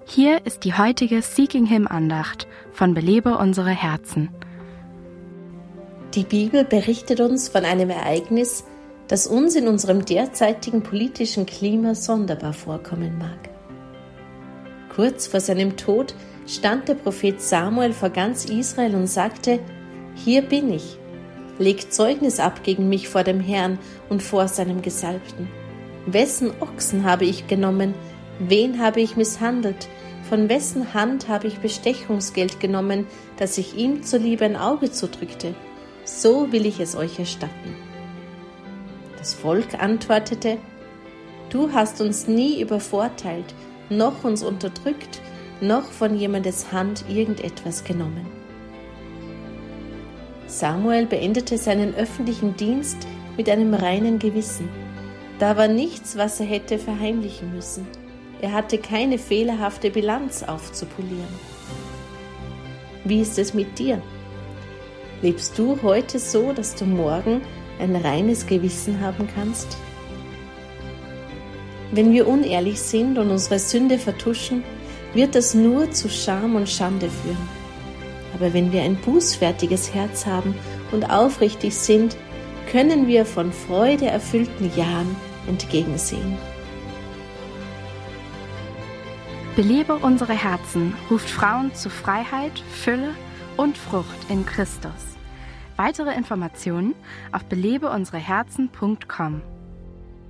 Hier ist die heutige Seeking Him Andacht von Belebe unsere Herzen. Die Bibel berichtet uns von einem Ereignis, das uns in unserem derzeitigen politischen Klima sonderbar vorkommen mag. Kurz vor seinem Tod stand der Prophet Samuel vor ganz Israel und sagte: Hier bin ich, legt Zeugnis ab gegen mich vor dem Herrn und vor seinem Gesalbten. Wessen Ochsen habe ich genommen? Wen habe ich misshandelt? Von wessen Hand habe ich Bestechungsgeld genommen, dass ich ihm zuliebe ein Auge zudrückte? So will ich es euch erstatten. Das Volk antwortete: Du hast uns nie übervorteilt, noch uns unterdrückt, noch von jemandes Hand irgendetwas genommen. Samuel beendete seinen öffentlichen Dienst mit einem reinen Gewissen. Da war nichts, was er hätte verheimlichen müssen. Er hatte keine fehlerhafte Bilanz aufzupolieren. Wie ist es mit dir? Lebst du heute so, dass du morgen ein reines Gewissen haben kannst? Wenn wir unehrlich sind und unsere Sünde vertuschen, wird das nur zu Scham und Schande führen. Aber wenn wir ein bußfertiges Herz haben und aufrichtig sind, können wir von Freude erfüllten Jahren entgegensehen. Belebe unsere Herzen ruft Frauen zu Freiheit, Fülle und Frucht in Christus. Weitere Informationen auf belebeunsereherzen.com.